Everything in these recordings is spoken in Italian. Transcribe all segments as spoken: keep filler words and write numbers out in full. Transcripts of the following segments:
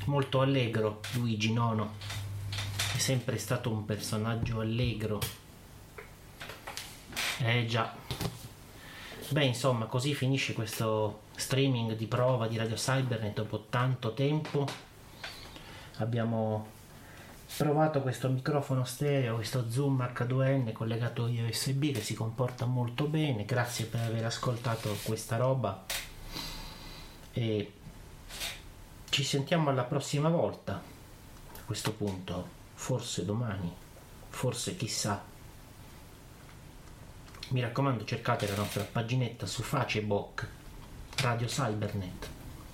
molto allegro Luigi Nono, è sempre stato un personaggio allegro. Eh già. Beh, insomma, così finisce questo streaming di prova di Radio Cybernet dopo tanto tempo. Abbiamo provato questo microfono stereo, questo Zoom acca due enne collegato U S B che si comporta molto bene. Grazie per aver ascoltato questa roba e ci sentiamo alla prossima volta. A questo punto, forse domani, forse chissà. Mi raccomando, cercate la nostra paginetta su Facebook, Radio Cybernet,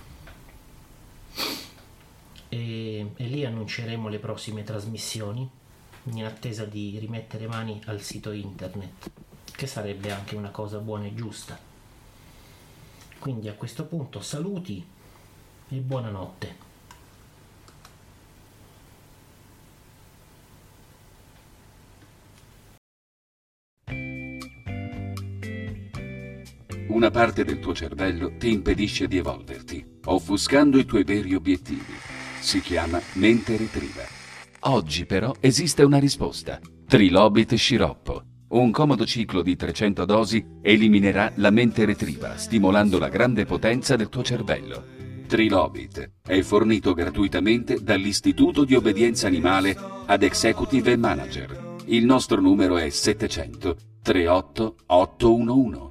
e, e lì annunceremo le prossime trasmissioni in attesa di rimettere mani al sito internet, che sarebbe anche una cosa buona e giusta. Quindi a questo punto saluti e buonanotte. Una parte del tuo cervello ti impedisce di evolverti, offuscando i tuoi veri obiettivi. Si chiama mente retriva. Oggi però esiste una risposta. Trilobit Sciroppo. Un comodo ciclo di trecento dosi eliminerà la mente retriva, stimolando la grande potenza del tuo cervello. Trilobit è fornito gratuitamente dall'Istituto di Obbedienza Animale ad Executive Manager. Il nostro numero è settecento trentotto ottocentoundici.